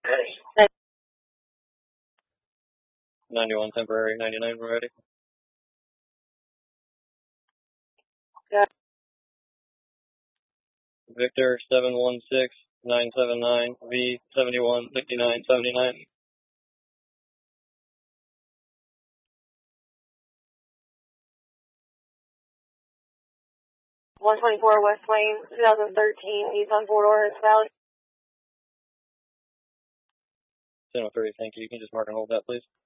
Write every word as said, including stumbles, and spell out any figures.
ninety-one temporary, ninety-nine we're ready. Yeah. Victor seven one six nine seven nine V seventy-one sixty-nine seventy-nine. one twenty-four West Lane, twenty thirteen, Nissan four-door, Valley. ten oh three, thank you. You can just mark and hold that, please.